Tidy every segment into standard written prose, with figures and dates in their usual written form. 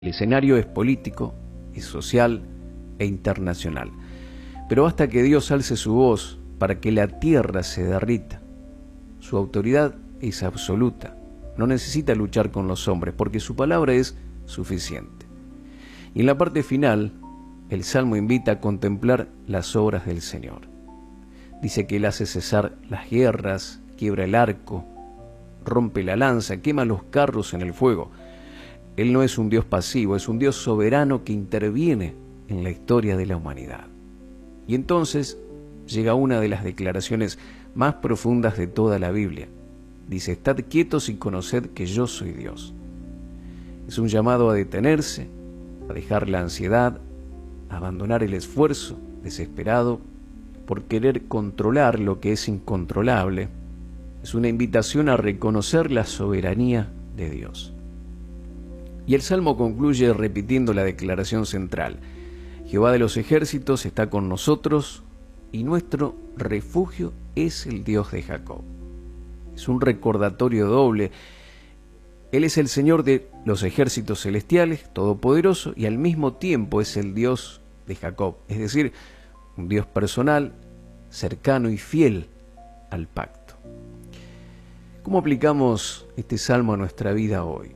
El escenario es político, es social e internacional. Pero basta que Dios alce su voz para que la tierra se derrita. Su autoridad es absoluta. No necesita luchar con los hombres porque su palabra es suficiente. Y en la parte final, el Salmo invita a contemplar las obras del Señor. Dice que Él hace cesar las guerras, quiebra el arco, rompe la lanza, quema los carros en el fuego. Él no es un Dios pasivo, es un Dios soberano que interviene en la historia de la humanidad. Y entonces llega una de las declaraciones más profundas de toda la Biblia. Dice: estad quietos y conoced que yo soy Dios. Es un llamado a detenerse, a dejar la ansiedad, a abandonar el esfuerzo desesperado por querer controlar lo que es incontrolable. Es una invitación a reconocer la soberanía de Dios. Y el Salmo concluye repitiendo la declaración central: Jehová de los ejércitos está con nosotros y nuestro refugio es el Dios de Jacob. Es un recordatorio doble. Él es el Señor de los ejércitos celestiales, todopoderoso, y al mismo tiempo es el Dios de Jacob, es decir, un Dios personal, cercano y fiel al pacto. ¿Cómo aplicamos este salmo a nuestra vida hoy?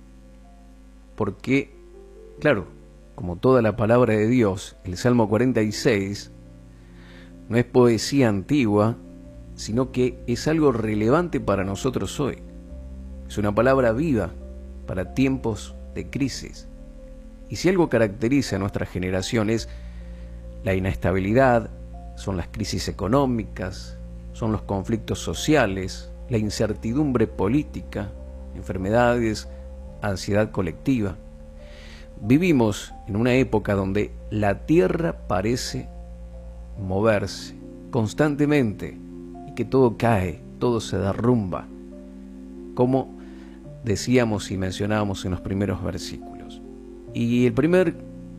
Porque, claro, como toda la palabra de Dios, el Salmo 46 no es poesía antigua, sino que es algo relevante para nosotros hoy. Es una palabra viva para tiempos de crisis. Y si algo caracteriza a nuestra generación es la inestabilidad, son las crisis económicas, son los conflictos sociales, la incertidumbre política, enfermedades, ansiedad colectiva. Vivimos en una época donde la tierra parece moverse constantemente y que todo cae, todo se derrumba, como decíamos y mencionábamos en los primeros versículos. Y el primer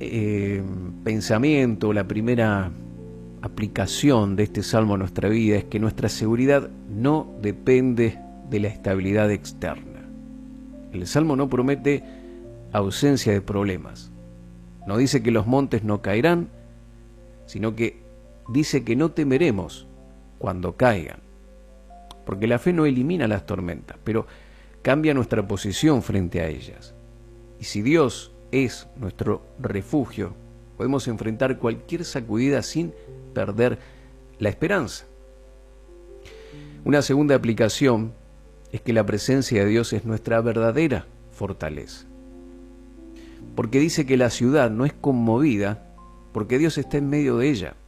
pensamiento, la primera aplicación de este salmo a nuestra vida es que nuestra seguridad no depende de la estabilidad externa. El salmo no promete ausencia de problemas. No dice que los montes no caerán, sino que dice que no temeremos cuando caigan. Porque la fe no elimina las tormentas, pero cambia nuestra posición frente a ellas. Y si Dios es nuestro refugio, podemos enfrentar cualquier sacudida sin perder la esperanza. Una segunda aplicación es que la presencia de Dios es nuestra verdadera fortaleza. Porque dice que la ciudad no es conmovida porque Dios está en medio de ella.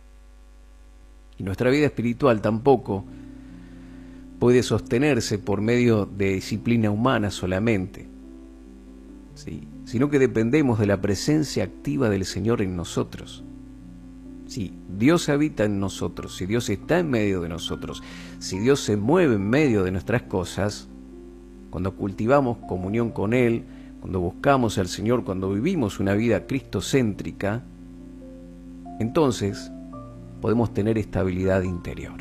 Y nuestra vida espiritual tampoco puede sostenerse por medio de disciplina humana solamente, ¿sí? Sino que dependemos de la presencia activa del Señor en nosotros. Si Dios habita en nosotros, si Dios está en medio de nosotros, si Dios se mueve en medio de nuestras cosas, cuando cultivamos comunión con Él, cuando buscamos al Señor, cuando vivimos una vida cristocéntrica, entonces podemos tener estabilidad interior.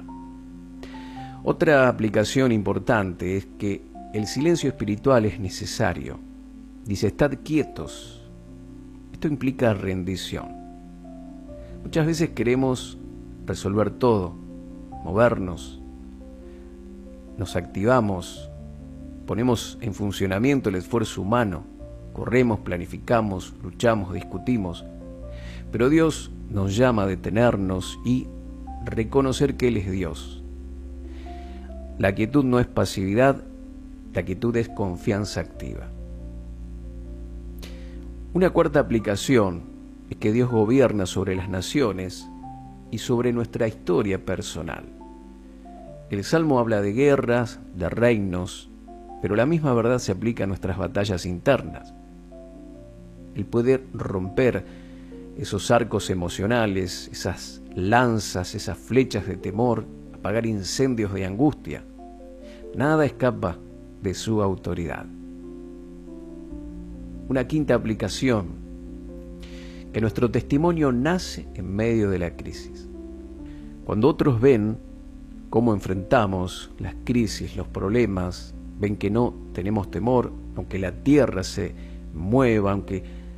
Otra aplicación importante es que el silencio espiritual es necesario. Dice: estad quietos. Esto implica rendición. Muchas veces queremos resolver todo, movernos, nos activamos, ponemos en funcionamiento el esfuerzo humano, corremos, planificamos, luchamos, discutimos, pero Dios nos llama a detenernos y reconocer que Él es Dios. La quietud no es pasividad, la quietud es confianza activa. Una cuarta aplicación es que Dios gobierna sobre las naciones y sobre nuestra historia personal. El Salmo habla de guerras, de reinos, pero la misma verdad se aplica a nuestras batallas internas. Él puede romper esos arcos emocionales, esas lanzas, esas flechas de temor, apagar incendios de angustia. Nada escapa de su autoridad. Una quinta aplicación: que nuestro testimonio nace en medio de la crisis. Cuando otros ven cómo enfrentamos las crisis, los problemas, ven que no tenemos temor, aunque la tierra se mueva, aunque